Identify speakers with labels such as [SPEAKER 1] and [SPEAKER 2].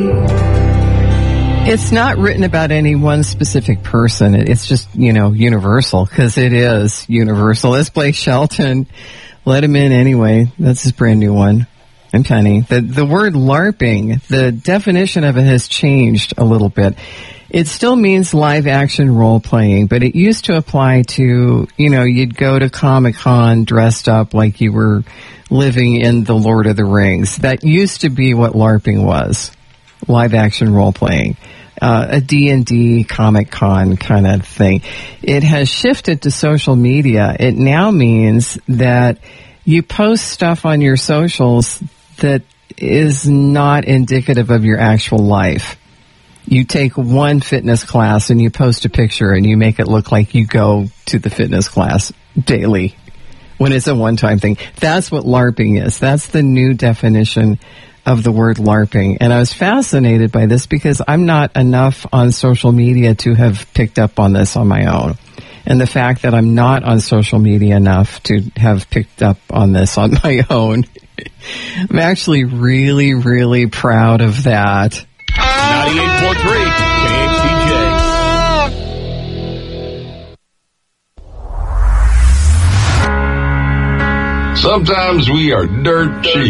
[SPEAKER 1] It's not written about any one specific person. It's just, universal, because it is universal. It's Blake Shelton. Let him in anyway. That's his brand new one. I'm funny. The word LARPing, the definition of it has changed a little bit. It still means live action role playing, but it used to apply to, you'd go to Comic-Con dressed up like you were living in the Lord of the Rings. That used to be what LARPing was. Live action role playing. A D&D Comic-Con kind of thing. It has shifted to social media. It now means that you post stuff on your socials that is not indicative of your actual life. You take one fitness class and you post a picture and you make it look like you go to the fitness class daily when it's a one-time thing. That's what LARPing is. That's the new definition of the word LARPing. And I was fascinated by this because I'm not enough on social media to have picked up on this on my own. And the fact that I'm not on social media enough to have picked up on this on my own, I'm actually really, really proud of that.
[SPEAKER 2] 98.3 KHTJ. Sometimes we are dirt cheap.